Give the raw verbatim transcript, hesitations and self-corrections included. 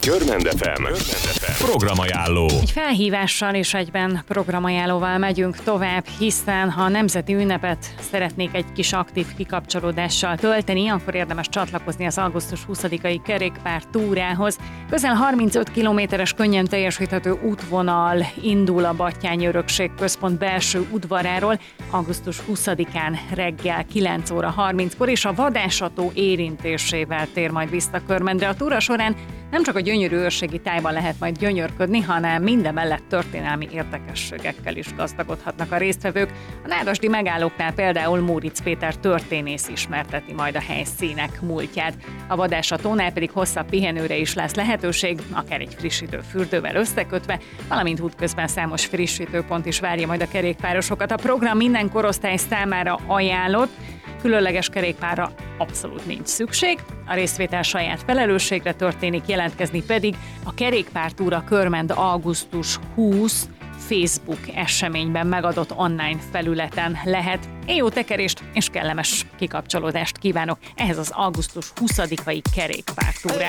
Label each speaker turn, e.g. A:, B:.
A: Körmend ef em programajánló.
B: Egy felhívással és egyben programajánlóval megyünk tovább, hiszen ha a nemzeti ünnepet szeretnék egy kis aktív kikapcsolódással tölteni, akkor érdemes csatlakozni az augusztus huszadikai kerékpár túrához. Közel harmincöt kilométeres könnyen teljesíthető útvonal indul a Batthyány Örökség Központ belső udvaráról augusztus huszadikán reggel kilenc óra harminckor, és a vadászató érintésével tér majd vissza Körmendre. A túra során nem csak a gyönyörű őrségi tájban lehet majd gyönyörködni, hanem mindemellett történelmi érdekességekkel is gazdagodhatnak a résztvevők. A nádasdi megállóknál például Móricz Péter történész ismerteti majd a helyszínek múltját. A vadászatónál pedig hosszabb pihenőre is lesz lehetőség, akár egy frissítő fürdővel összekötve, valamint útközben számos frissítőpont is várja majd a kerékpárosokat. A program minden korosztály számára ajánlott, különleges kerékpárra abszolút nincs szükség, a részvétel saját felelősségre történik, jelentkezni pedig a Kerékpártúra Körmend augusztus huszadika Facebook eseményben megadott online felületen lehet. Én jó tekerést és kellemes kikapcsolódást kívánok ehhez az augusztus huszadikai kerékpártúrához.